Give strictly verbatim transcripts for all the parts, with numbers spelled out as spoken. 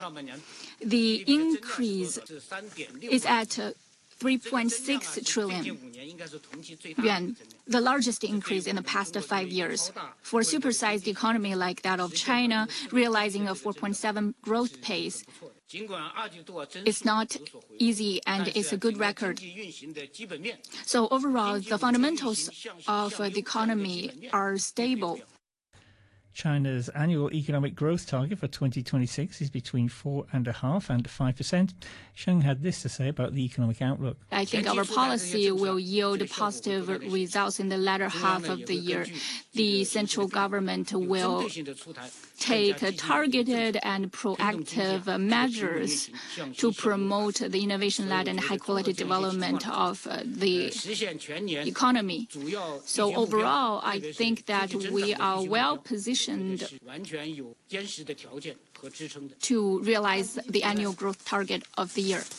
The increase is at uh, three point six trillion yuan, the largest increase in the past five years. For a supersized economy like that of China, realizing a four point seven growth pace, it's not easy and it's a good record. So overall, the fundamentals of the economy are stable. China's annual economic growth target for twenty twenty-six is between four and a half and five percent. Sheng had this to say about the economic outlook. I think our policy will yield positive results in the latter half of the year. The central government will take targeted and proactive measures to promote the innovation-led and high-quality development of the economy. So overall, I think that we are well positioned to realize the annual growth target of the year.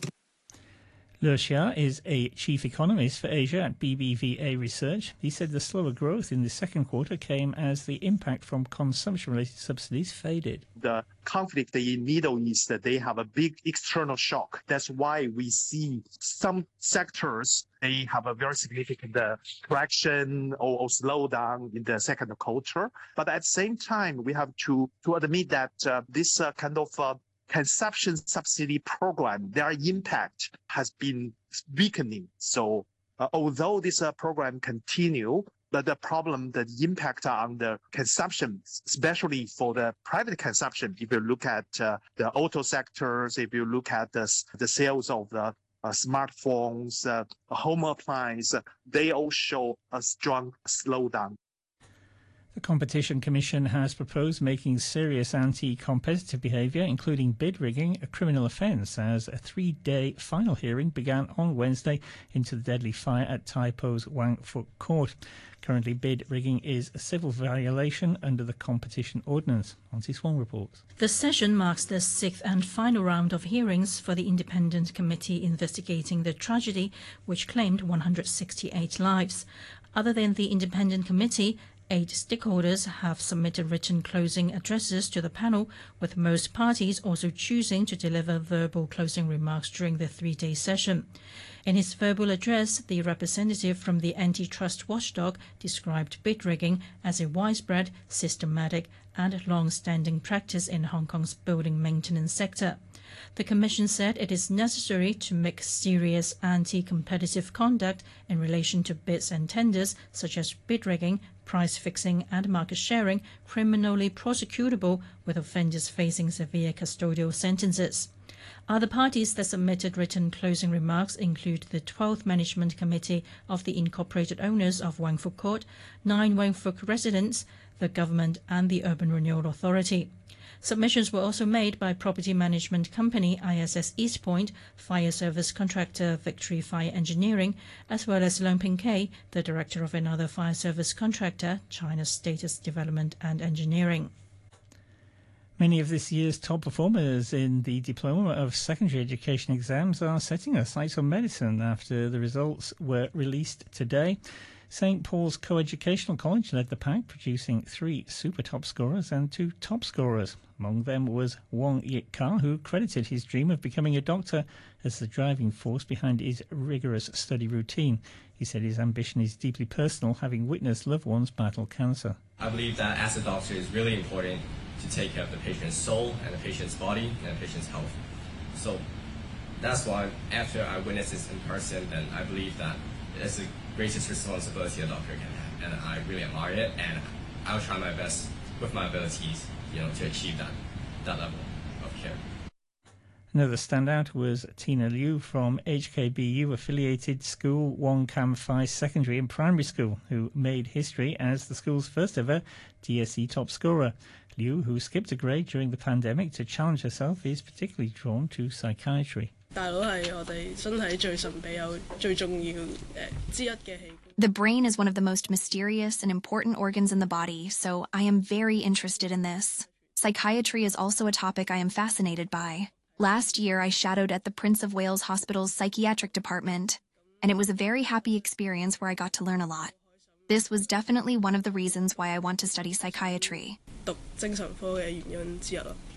Le Xia is a chief economist for Asia at B B V A Research. He said the slower growth in the second quarter came as the impact from consumption-related subsidies faded. The conflict in Middle East, they have a big external shock. That's why we see some sectors, they have a very significant uh, correction or, or slowdown in the second quarter. But at the same time, we have to, to admit that uh, this uh, kind of uh, consumption subsidy program, their impact has been weakening. So uh, although this uh, program continue, but the problem, the impact on the consumption, especially for the private consumption, if you look at uh, the auto sectors, if you look at the, the sales of the uh, smartphones, uh, home appliances, they all show a strong slowdown. The Competition Commission has proposed making serious anti-competitive behaviour, including bid rigging, a criminal offence, as a three-day final hearing began on Wednesday into the deadly fire at Tai Po's Wang Fuk Court. Currently, bid rigging is a civil violation under the Competition Ordinance. Auntie Swan reports. The session marks the sixth and final round of hearings for the independent committee investigating the tragedy, which claimed one hundred sixty-eight lives. Other than the independent committee, eight stakeholders have submitted written closing addresses to the panel, with most parties also choosing to deliver verbal closing remarks during the three-day session. In his verbal address, the representative from the antitrust watchdog described bid rigging as a widespread, systematic and long-standing practice in Hong Kong's building maintenance sector. The Commission said it is necessary to make serious anti-competitive conduct in relation to bids and tenders, such as bid rigging, price fixing and market sharing, criminally prosecutable, with offenders facing severe custodial sentences. Other parties that submitted written closing remarks include the twelfth Management Committee of the incorporated owners of Wang Fuk Court, nine Wang Fuk residents, the government and the Urban Renewal Authority. Submissions were also made by property management company I S S East Point, fire service contractor Victory Fire Engineering, as well as Leung Ping Kei, the director of another fire service contractor, China Status Development and Engineering. Many of this year's top performers in the Diploma of Secondary Education exams are setting their sights on medicine after the results were released today. Saint Paul's Co-Educational College led the pack, producing three super top scorers and two top scorers. Among them was Wong Yik Ka, who credited his dream of becoming a doctor as the driving force behind his rigorous study routine. He said his ambition is deeply personal, having witnessed loved ones battle cancer. I believe that as a doctor, it's really important to take care of the patient's soul and the patient's body and the patient's health. So that's why after I witnessed this in person, then I believe that it's the greatest responsibility a doctor can have, and I really admire it, and I'll try my best with my abilities, you know, to achieve that that level of care. Another standout was Tina Liu from H K B U-affiliated school Wong Kam Fai Secondary and Primary School, who made history as the school's first ever D S E top scorer. Liu, who skipped a grade during the pandemic to challenge herself, is particularly drawn to psychiatry. The brain is one of the most mysterious and important organs in the body, so I am very interested in this. Psychiatry is also a topic I am fascinated by. Last year, I shadowed at the Prince of Wales Hospital's psychiatric department, and it was a very happy experience where I got to learn a lot. This was definitely one of the reasons why I want to study psychiatry.